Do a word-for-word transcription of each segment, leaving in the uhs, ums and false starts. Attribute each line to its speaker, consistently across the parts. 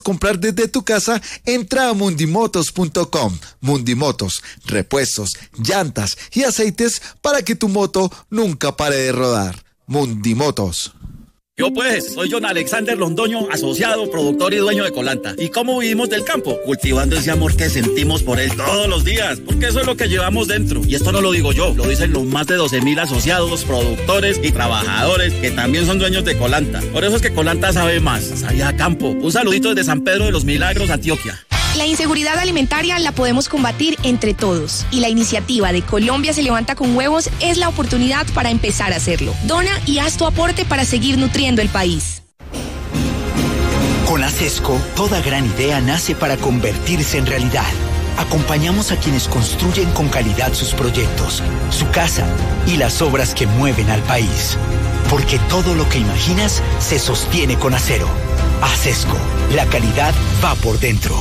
Speaker 1: comprar desde tu casa, entra a mundimotos punto com. Mundimotos, repuestos, llantas y aceites para que tu moto nunca pare de rodar. Mundimotos.
Speaker 2: Yo pues, soy John Alexander Londoño, asociado, productor y dueño de Colanta. ¿Y cómo vivimos del campo? Cultivando ese amor que sentimos por él todos los días, porque eso es lo que llevamos dentro. Y esto no lo digo yo, lo dicen los más de doce mil asociados, productores y trabajadores que también son dueños de Colanta. Por eso es que Colanta sabe más, sabe a campo. Un saludito desde San Pedro de los Milagros, Antioquia.
Speaker 3: La inseguridad alimentaria la podemos combatir entre todos y la iniciativa de Colombia se levanta con huevos es la oportunidad para empezar a hacerlo. Dona y haz tu aporte para seguir nutriendo el país.
Speaker 4: Con Acesco, toda gran idea nace para convertirse en realidad. Acompañamos a quienes construyen con calidad sus proyectos, su casa y las obras que mueven al país. Porque todo lo que imaginas se sostiene con acero. Acesco, la calidad va por dentro.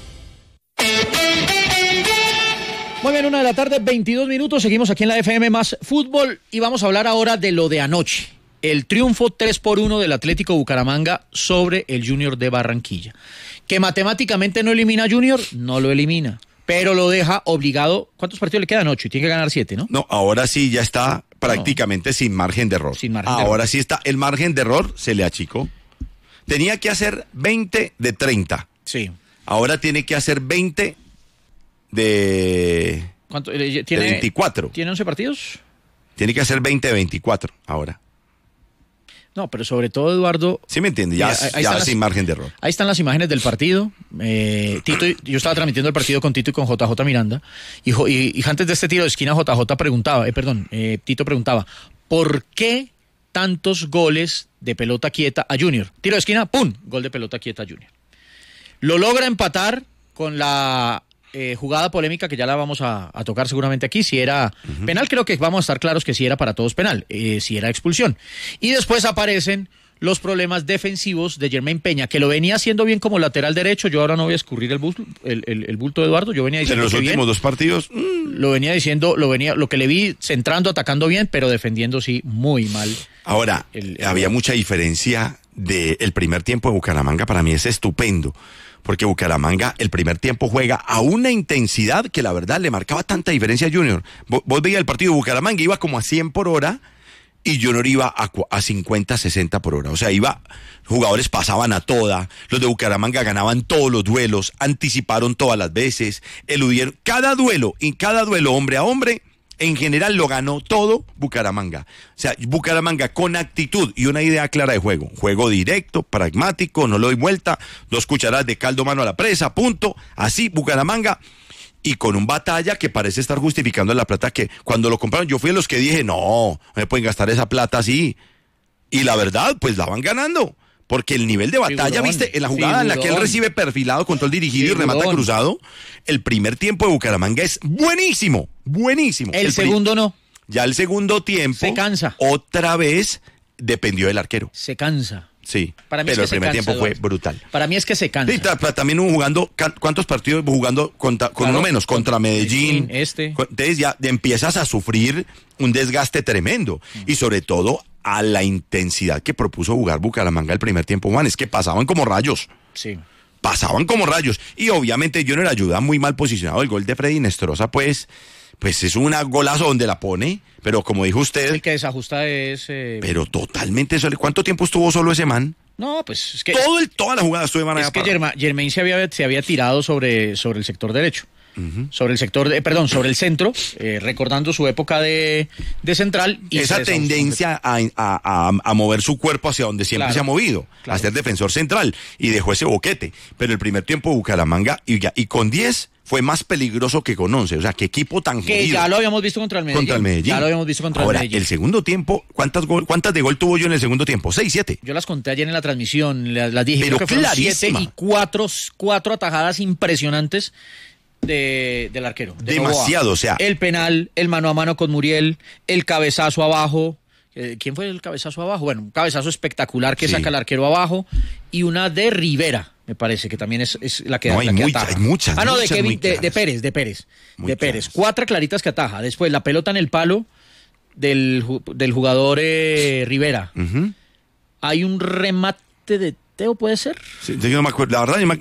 Speaker 5: Muy bien, una de la tarde, veintidós minutos, seguimos aquí en la F M más Fútbol y vamos a hablar ahora de lo de anoche, el triunfo tres por uno del Atlético Bucaramanga sobre el Junior de Barranquilla, que matemáticamente no elimina a Junior, no lo elimina, pero lo deja obligado. ¿Cuántos partidos le quedan? Ocho, y tiene que ganar siete, ¿no?
Speaker 6: No, ahora sí ya está prácticamente no. sin margen de error.
Speaker 5: Sin margen
Speaker 6: ahora
Speaker 5: de error.
Speaker 6: sí está, el margen de error se le achicó. Tenía que hacer veinte de treinta.
Speaker 5: Sí.
Speaker 6: Ahora tiene que hacer veinte de,
Speaker 5: ¿Cuánto, eh,
Speaker 6: de
Speaker 5: tiene,
Speaker 6: veinticuatro.
Speaker 5: ¿Tiene once partidos?
Speaker 6: Tiene que hacer veinte de veinticuatro ahora.
Speaker 5: No, pero sobre todo, Eduardo...
Speaker 6: Sí me entiende, ya,
Speaker 5: Mira, ahí
Speaker 6: ya
Speaker 5: las,
Speaker 6: sin margen de error.
Speaker 5: Ahí están las imágenes del partido. Eh, Tito, yo estaba transmitiendo el partido con Tito y con J J Miranda. Y, y, y antes de este tiro de esquina, J J preguntaba, eh, perdón, eh, Tito preguntaba, ¿por qué tantos goles de pelota quieta a Junior? Tiro de esquina, ¡pum! Gol de pelota quieta a Junior. Lo logra empatar con la eh, jugada polémica que ya la vamos a, a tocar seguramente aquí. Si era uh-huh. penal, creo que vamos a estar claros que si era para todos penal, eh, si era expulsión. Y después aparecen los problemas defensivos de Jermaine Peña, que lo venía haciendo bien como lateral derecho. Yo ahora no voy a escurrir el bulto, el, el, el bulto de Eduardo. Yo venía diciendo
Speaker 6: en los
Speaker 5: que
Speaker 6: últimos
Speaker 5: bien.
Speaker 6: dos partidos
Speaker 5: mmm. lo venía diciendo, lo venía, lo que le vi centrando, atacando bien, pero defendiendo sí muy mal.
Speaker 6: Ahora, el, el, había el... mucha diferencia del primer tiempo de Bucaramanga. Para mí es estupendo, porque Bucaramanga el primer tiempo juega a una intensidad que la verdad le marcaba tanta diferencia a Junior. Vos, vos veías el partido de Bucaramanga, iba como a cien por hora y Junior iba a, a cincuenta, sesenta por hora. O sea, iba, jugadores pasaban a toda, los de Bucaramanga ganaban todos los duelos, anticiparon todas las veces, eludieron cada duelo, y cada duelo hombre a hombre, en general lo ganó todo Bucaramanga. O sea, Bucaramanga con actitud y una idea clara de juego. Juego directo, pragmático, no lo doy vuelta, dos cucharadas de caldo mano a la presa, punto. Así, Bucaramanga, y con un Batalla que parece estar justificando la plata que cuando lo compraron, yo fui de los que dije, no, no me pueden gastar esa plata así. Y la verdad, pues la van ganando. Porque el nivel de Batalla, figurón, viste, en la jugada figurón. en la que él recibe perfilado, control dirigido figurón. y remata cruzado, el primer tiempo de Bucaramanga es buenísimo, buenísimo.
Speaker 5: El, el segundo pri- no.
Speaker 6: Ya el segundo tiempo,
Speaker 5: se cansa.
Speaker 6: Otra vez dependió del arquero.
Speaker 5: Se cansa.
Speaker 6: Sí,
Speaker 5: para mí
Speaker 6: pero
Speaker 5: es que
Speaker 6: el primer
Speaker 5: se cansa,
Speaker 6: tiempo
Speaker 5: Eduardo.
Speaker 6: fue brutal.
Speaker 5: Para mí es que se cansa.
Speaker 6: Sí, también hubo jugando, ¿cuántos partidos jugando contra, con claro, uno menos? Contra Medellín.
Speaker 5: Este.
Speaker 6: Entonces ya empiezas a sufrir un desgaste tremendo. Mm. Y sobre todo a la intensidad que propuso jugar Bucaramanga el primer tiempo, Juan. Es que pasaban como rayos.
Speaker 5: Sí.
Speaker 6: Pasaban como rayos. Y obviamente Junior ayuda muy mal posicionado. El gol de Freddy Nestroza, pues... Pues es un golazo donde la pone, pero como dijo usted...
Speaker 5: El que desajusta es... Eh...
Speaker 6: Pero totalmente solo. ¿Cuánto tiempo estuvo solo ese man?
Speaker 5: No, pues es que...
Speaker 6: Todo el, toda la jugada estuvo de manera...
Speaker 5: Es que Germa, Germain se había, se había tirado sobre, sobre el sector derecho. Uh-huh. Sobre el sector, de, perdón, sobre el centro, eh, recordando su época de, de central. Y
Speaker 6: esa tendencia a, a, a, a mover su cuerpo hacia donde siempre claro, se ha movido, claro. a ser defensor central, y dejó ese boquete. Pero el primer tiempo de Bucaramanga, y, ya, y con diez... fue más peligroso que con once, o sea, qué equipo tan jodido.
Speaker 5: Que ya lo habíamos visto contra el Medellín.
Speaker 6: Contra el Medellín.
Speaker 5: Ya lo habíamos visto contra
Speaker 6: Ahora,
Speaker 5: el Medellín.
Speaker 6: el segundo tiempo, ¿cuántas, gol, ¿cuántas de gol tuvo yo en el segundo tiempo? Seis, siete.
Speaker 5: Yo las conté ayer en la transmisión, las, las dije.
Speaker 6: Pero
Speaker 5: creo que fueron
Speaker 6: clarísima.
Speaker 5: siete y cuatro, cuatro atajadas impresionantes de, del arquero. De
Speaker 6: Demasiado,
Speaker 5: Novoa.
Speaker 6: o sea.
Speaker 5: El penal, el mano a mano con Muriel, el cabezazo abajo. ¿Quién fue el cabezazo abajo? Bueno, un cabezazo espectacular que sí. saca el arquero abajo, y una de Rivera, me parece, que también es, es la que,
Speaker 6: no, hay,
Speaker 5: la que
Speaker 6: mucha,
Speaker 5: ataja.
Speaker 6: hay muchas.
Speaker 5: Ah, no,
Speaker 6: muchas
Speaker 5: de, Kevin, de, de Pérez, de Pérez. Muy de Pérez. Claras. Cuatro claritas que ataja. Después la pelota en el palo del, del jugador eh, Rivera. Uh-huh. Hay un remate de Mateo, ¿puede ser?
Speaker 6: Sí, yo no me acuerdo, la verdad, yo me,